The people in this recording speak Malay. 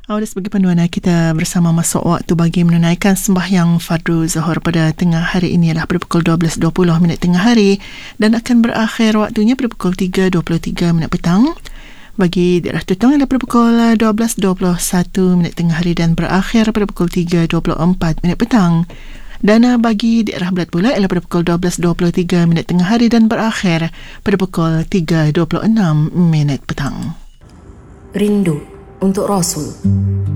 Sebagai panduan kita bersama masuk waktu bagi menunaikan sembahyang fardu Zuhur pada tengah hari ini adalah pada pukul 12.20 tengah hari dan akan berakhir waktunya pada pukul 3.23 petang. Bagi daerah Tutong adalah pada pukul 12.21 tengah hari dan berakhir pada pukul 3.24 petang. Dan bagi daerah Belat pula ialah pada pukul 12.23 tengah hari dan berakhir pada pukul 3.26 petang. Rindu untuk Rasul.